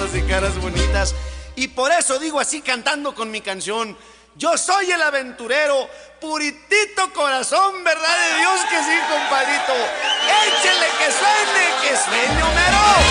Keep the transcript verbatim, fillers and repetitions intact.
zapatos y caras bonitas. Y por eso digo así cantando con mi canción: yo soy el aventurero, puritito corazón, verdad de Dios que sí, compadrito. Échele que suene, que suene, Homero.